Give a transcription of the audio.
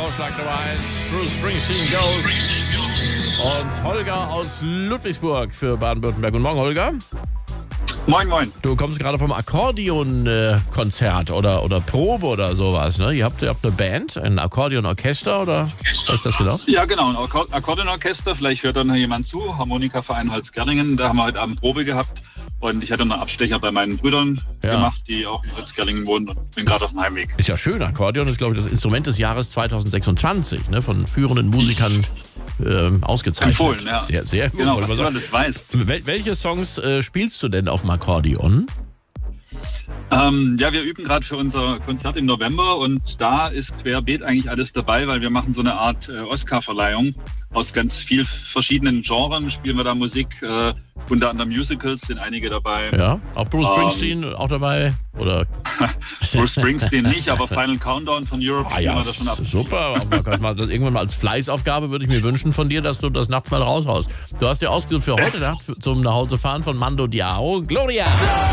Vorschlag Nummer 1. Bruce Springsteen Ghost. Und Holger aus Ludwigsburg für Baden-Württemberg. Guten Morgen, Holger. Moin, moin. Du kommst gerade vom Akkordeon-Konzert oder Probe oder sowas, ne? Ihr habt eine Band, ein Akkordeonorchester oder was ist das genau? Ja, genau, ein Akkordeonorchester. Vielleicht hört da noch jemand zu. Harmonikaverein Holzgerlingen. Da haben wir heute Abend Probe gehabt. Und ich hatte noch einen Abstecher bei meinen Brüdern gemacht, die auch in Holzgerlingen wohnen und bin gerade auf dem Heimweg. Ist ja schön. Akkordeon ist, glaube ich, das Instrument des Jahres 2026, ne? Von führenden Musikern ausgezeichnet. Empfohlen, ja. Sehr, sehr gut. Genau, was du alles weißt. Welche Songs spielst du denn auf dem Akkordeon? Ja, wir üben gerade für unser Konzert im November und da ist querbeet eigentlich alles dabei, weil wir machen so eine Art Oscar-Verleihung aus ganz vielen verschiedenen Genres. Spielen wir da Musik, unter anderem Musicals sind einige dabei. Ja, auch Bruce Springsteen auch dabei? Oder? Bruce Springsteen nicht, aber Final Countdown von Europe ja, wir da schon ab. super. Das irgendwann mal als Fleißaufgabe würde ich mir wünschen von dir, dass du das nachts mal raushaust. Du hast ja ausgesucht für heute Nacht zum Nachhausefahren von Mando Diao. Gloria!